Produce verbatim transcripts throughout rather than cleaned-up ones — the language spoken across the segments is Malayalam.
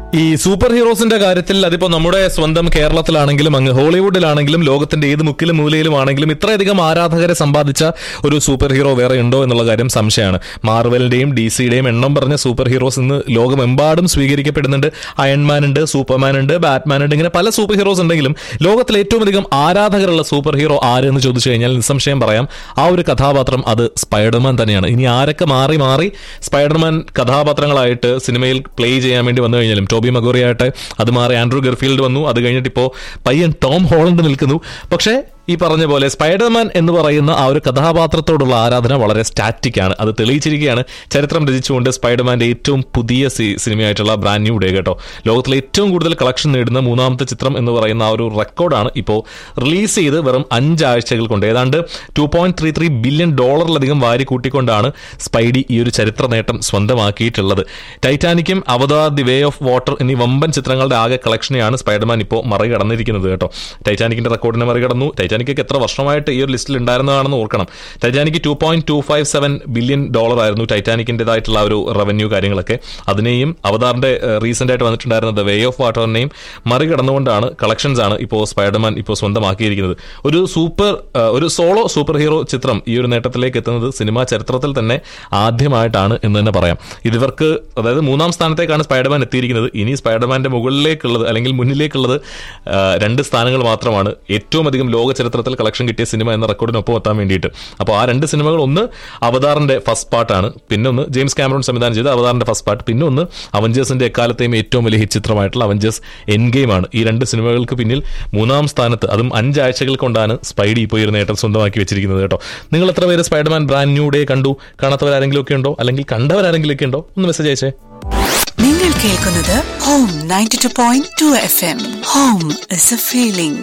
ഈ സൂപ്പർ ഹീറോസിന്റെ കാര്യത്തിൽ അതിപ്പോ നമ്മുടെ സ്വന്തം കേരളത്തിലാണെങ്കിലും അങ്ങ് ഹോളിവുഡിലാണെങ്കിലും ലോകത്തിന്റെ ഏത് മുക്കിലും മൂലയിലും ആണെങ്കിലും ഇത്രയധികം ആരാധകരെ സമ്പാദിച്ച ഒരു സൂപ്പർ ഹീറോ വേറെ ഉണ്ടോ എന്നുള്ള കാര്യം സംശയമാണ്. മാർവലിന്റെയും ഡി സിയുടെയും എണ്ണം പറഞ്ഞ സൂപ്പർ ഹീറോസ് ഇന്ന് ലോകമെമ്പാടും സ്വീകരിക്കപ്പെടുന്നുണ്ട്. അയൺമാൻ ഉണ്ട്, സൂപ്പർമാൻ ഉണ്ട്, ബാറ്റ്മാൻ ഉണ്ട്, ഇങ്ങനെ പല സൂപ്പർ ഹീറോസ് ഉണ്ടെങ്കിലും ലോകത്തിൽ ഏറ്റവും അധികം ആരാധകരുള്ള സൂപ്പർ ഹീറോ ആരെന്ന് ചോദിച്ചു കഴിഞ്ഞാൽ നിസ്സംശയം പറയാം, ആ ഒരു കഥാപാത്രം അത് സ്പൈഡർമാൻ തന്നെയാണ്. ഇനി ആരൊക്കെ മാറി മാറി സ്പൈഡർമാൻ കഥാപാത്രങ്ങളായിട്ട് സിനിമയിൽ പ്ലേ ചെയ്യാൻ വേണ്ടി വന്നു കഴിഞ്ഞാലും ടോബി മഗോറി ആയിട്ട് അത് മാറി ആൻഡ്രൂ ഗർഫീൽഡ് വന്നു, അത് കഴിഞ്ഞിട്ട് ഇപ്പോൾ പയ്യൻ ടോം ഹോളണ്ട് നിൽക്കുന്നു. പക്ഷേ ഈ പറഞ്ഞ പോലെ സ്പൈഡർമാൻ എന്ന് പറയുന്ന ആ ഒരു കഥാപാത്രത്തോടുള്ള ആരാധന വളരെ സ്റ്റാറ്റിക് ആണ്. അത് തെളിയിച്ചിരിക്കുകയാണ് ചരിത്രം രചിച്ചുകൊണ്ട് സ്പൈഡർമാന്റെ ഏറ്റവും പുതിയ സിനിമയായിട്ടുള്ള ബ്രാൻഡ് ന്യൂ ഡേ കേട്ടോ. ലോകത്തിലെ ഏറ്റവും കൂടുതൽ കളക്ഷൻ നേടുന്ന മൂന്നാമത്തെ ചിത്രം എന്ന് പറയുന്ന ആ ഒരു റെക്കോർഡാണ് ഇപ്പോൾ റിലീസ് ചെയ്ത് വെറും അഞ്ചാഴ്ചകൾ കൊണ്ട് ഏതാണ്ട് two point three three billion ഡോളറിലധികം വാരി കൂട്ടിക്കൊണ്ടാണ് സ്പൈഡി ഈ ഒരു ചരിത്ര നേട്ടം സ്വന്തമാക്കിയിട്ടുള്ളത്. ടൈറ്റാനിക്കും അവതാർ ദി വേ ഓഫ് വാട്ടർ എന്നീ വമ്പൻ ചിത്രങ്ങളുടെ ആകെ കളക്ഷനെയാണ് സ്പൈഡർമാൻ ഇപ്പോൾ മറികടന്നിരിക്കുന്നത് കേട്ടോ. ടൈറ്റാനിക്കിന്റെ റെക്കോർഡിനെ മറികടന്നു. ടൈറ്റാനിക് എത്ര വർഷമായിട്ട് ഈ ഒരു ലിസ്റ്റിൽ ഉണ്ടായിരുന്നതാണെന്ന് ഓർക്കണം. Titanic two point two five seven billion dollar ആയിരുന്നു ടൈറ്റാനിക്കിൻ്റെതായിട്ടുള്ള ഒരു റവന്യൂ കാര്യങ്ങളൊക്കെ. അതിനെയും അവതാറിന്റെ റീസെന്റ് ആയിട്ട് വന്നിട്ടുണ്ടായിരുന്നത് വേ ഓഫ് വാട്ടറിനെയും മറികടന്നുകൊണ്ടാണ് കളക്ഷൻസ് ആണ് ഇപ്പോൾ സ്പൈഡർമാൻ ഇപ്പോൾ സ്വന്തമാക്കിയിരിക്കുന്നത്. ഒരു സൂപ്പർ ഒരു സോളോ സൂപ്പർ ഹീറോ ചിത്രം ഈ ഒരു നേട്ടത്തിലേക്ക് എത്തുന്നത് സിനിമാ ചരിത്രത്തിൽ തന്നെ ആദ്യമായിട്ടാണ് എന്ന് തന്നെ പറയാം. ഇതിവർക്ക് അതായത് മൂന്നാം സ്ഥാനത്തേക്കാണ് സ്പൈഡർമാൻ എത്തിയിരിക്കുന്നത്. ഇനി സ്പൈഡർമാന്റെ മുകളിലേക്കുള്ളത് അല്ലെങ്കിൽ മുന്നിലേക്കുള്ളത് രണ്ട് സ്ഥാനങ്ങൾ മാത്രമാണ്. ഏറ്റവും അധികം ലോക ചരിത്രത്തിൽ കളക്ഷൻ കിട്ടിയ സിനിമ എന്ന റെക്കോർഡിനൊപ്പം എത്താൻ വേണ്ടിയിട്ട്. അപ്പോൾ ആ രണ്ട് സിനിമകൾ, ഒന്ന് അവതാറിന്റെ ഫസ്റ്റ് പാർട്ടാണ്, പിന്നെ ഒന്ന് ജെയിംസ് കാമറൂൺ സംവിധാനം ചെയ്ത അവതാറിന്റെ ഫസ്റ്റ് പാർട്ട്, പിന്നെ ഒന്ന് അവഞ്ചേഴ്സിന്റെ എക്കാലത്തെയും ഏറ്റവും വലിയ ഹിറ്റ് ചിത്രമായിട്ടുള്ള അവഞ്ചേഴ്സ് എൻഡ് ഗെയിം ആണ്. ഈ രണ്ട് സിനിമകൾക്ക് പിന്നിൽ മൂന്നാം സ്ഥാനത്ത്, അതും അഞ്ചാഴ്ചകൾ കൊണ്ടാണ് സ്പൈഡി ഇപ്പോൾ ഈ ഒരു നേട്ടം സ്വന്തമാക്കി വെച്ചിരിക്കുന്നത് കേട്ടോ. നിങ്ങൾ എത്ര പേര് സ്പൈഡർമാൻ ബ്രാൻഡ് ന്യൂ ഡേ കണ്ടു? കാണാത്തവരാരെങ്കിലും ഒക്കെ ഉണ്ടോ? അല്ലെങ്കിൽ കണ്ടവരാരെങ്കിലും ഒക്കെ ഉണ്ടോ? ഒന്ന് മെസ്സേജ് അയച്ചേ. നിങ്ങൾ കേൾക്കുന്നത് home ninety two point two F M. Home is A feeling.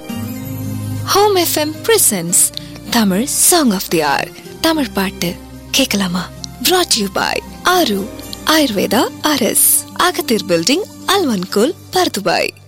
Home FM presents Tamil song of they are. Tamil பாட்டு கேட்கலாமா? brought you by ஆரு ஆயுர்வேதா ஆர்எஸ், அகத்தீர் பில்டிங், அல்வன்கோல், பர்துபாய்.